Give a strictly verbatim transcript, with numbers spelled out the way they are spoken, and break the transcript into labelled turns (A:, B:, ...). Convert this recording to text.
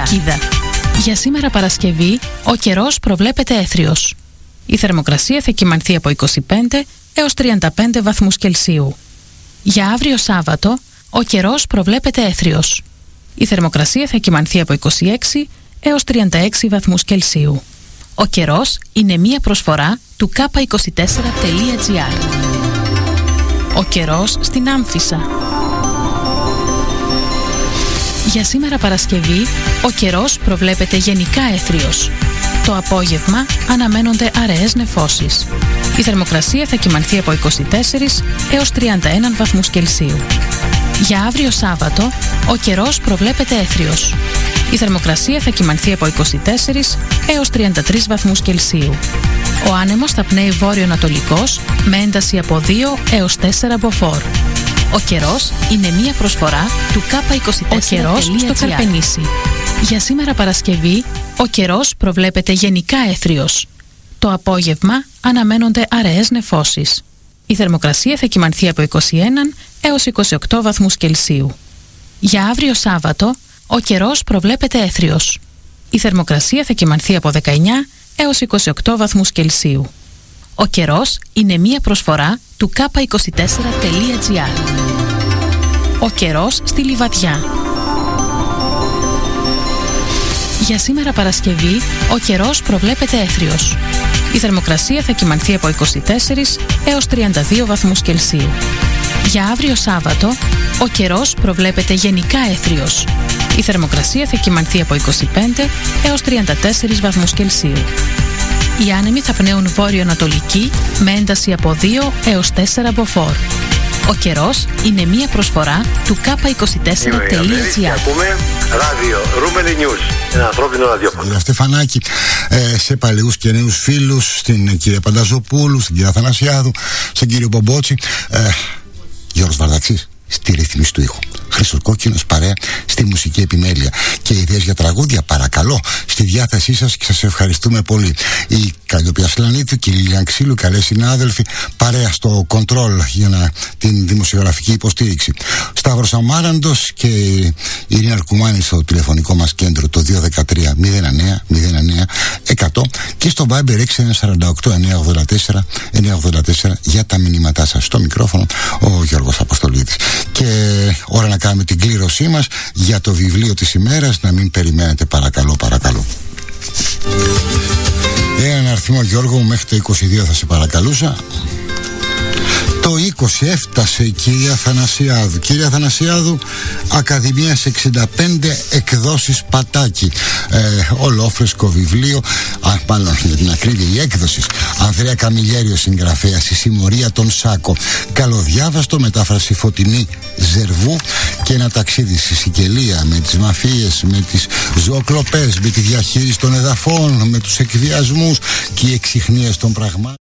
A: Κερκίδα. Για σήμερα Παρασκευή, ο καιρός προβλέπεται έθριος. Η θερμοκρασία θα κυμανθεί από είκοσι πέντε έως τριάντα πέντε βαθμούς Κελσίου. Για αύριο Σάββατο, ο καιρός προβλέπεται έθριος. Η θερμοκρασία θα κυμανθεί από είκοσι έξι έως τριάντα έξι βαθμούς Κελσίου. Ο καιρός είναι μία προσφορά του κάπα είκοσι τέσσερα τελεία τζι άρ. Ο καιρός στην Άμφισσα. Για σήμερα Παρασκευή, ο καιρός προβλέπεται γενικά έθριος. Το απόγευμα αναμένονται αραιές νεφώσεις. Η θερμοκρασία θα κυμανθεί από είκοσι τέσσερα έως τριάντα ένα βαθμούς Κελσίου. Για αύριο Σάββατο, ο καιρός προβλέπεται έθριος. Η θερμοκρασία θα κυμανθεί από είκοσι τέσσερα έως τριάντα τρία βαθμούς Κελσίου. Ο άνεμος θα πνέει βόρειο-ανατολικός με ένταση από δύο έως τέσσερα μποφόρ. Ο καιρός είναι μία προσφορά του κάπα είκοσι τέσσερα. Ο καιρός στο Καρπενήσι. Για σήμερα Παρασκευή, ο καιρός προβλέπεται γενικά έθριος. Το απόγευμα αναμένονται αραιές νεφώσεις. Η θερμοκρασία θα κυμανθεί από είκοσι ένα έως είκοσι οκτώ βαθμούς Κελσίου. Για αύριο Σάββατο, ο καιρός προβλέπεται έθριος. Η θερμοκρασία θα κυμανθεί από δεκαεννιά έως είκοσι οκτώ βαθμούς Κελσίου. Ο καιρός είναι μία προσφορά του κάπα είκοσι τέσσερα τελεία τζι άρ. Ο καιρός στη Λιβαδιά. Για σήμερα Παρασκευή, ο καιρός προβλέπεται έθριος. Η θερμοκρασία θα κυμανθεί από είκοσι τέσσερα έως τριάντα δύο βαθμούς Κελσίου. Για αύριο Σάββατο, ο καιρός προβλέπεται γενικά έθριος. Η θερμοκρασία θα κυμανθεί από είκοσι πέντε έως τριάντα τέσσερα βαθμούς Κελσίου. Οι άνεμοι θα πνέουν βόρειο-ανατολική με ένταση από δύο έως τέσσερα μποφόρ. Ο καιρός είναι μία προσφορά του κάπα είκοσι τέσσερα τελεία τζι άρ.
B: Ακούμε ράδιο Ρούμελι News, ένα ανθρώπινο ραδιόφωνο.
C: Κύριε Στεφανάκη, ε, σε παλαιούς και νέους φίλους, στην κυρία Πανταζοπούλου, στην κυρία Αθανασιάδου, στον κύριο Μπομπότσι, ε, Γιώργος Βαρδαξής στη ρύθμιση του ήχου. Χρήστος Κόκκινος παρέα στη μουσική επιμέλεια. Και ιδέες για τραγούδια, παρακαλώ, στη διάθεσή σας και σας ευχαριστούμε πολύ. Η Καλλιοπία Σλανίτου και η Λίλιαν Ξύλου, καλές συνάδελφοι, παρέα στο κοντρόλ για να, την δημοσιογραφική υποστήριξη. Σταύρος Αμάραντος και η Ειρήνα Αρκουμάνη στο τηλεφωνικό μας κέντρο, το δύο ένα τρία μηδέν εννέα μηδέν εννέα εκατό, και στο Viber έξι ένα τέσσερα οκτώ εννέα ογδόντα τέσσερα εννέα ογδόντα τέσσερα για τα μηνύματά σας. Στο μικρόφωνο ο Γιώργος Αποστολίδης. Και ώρα να κάνουμε την κλήρωσή μας για το βιβλίο της ημέρας. Να μην περιμένετε, παρακαλώ, παρακαλώ. Έναν αριθμό, Γιώργο μου, μέχρι το είκοσι δύο θα σε παρακαλούσα. Το είκοσι έφτασε η κυρία Αθανασιάδου. Κυρία Αθανασιάδου, Ακαδημίας εξήντα πέντε, εκδόσεις Πατάκη. Ε, ολόφρεσκο βιβλίο, α, μάλλον για την ακρίβεια η έκδοση. Ανδρέα Καμιλιέριο συγγραφέας, η συμμορία των Σάκο. Καλοδιάβαστο, μετάφραση Φωτεινή Ζερβού, και ένα ταξίδι στη Σικελία με τις μαφίες, με τις ζωοκλοπές, με τη διαχείριση των εδαφών, με τους εκβιασμούς και οι εξιχνίες των πραγμάτων.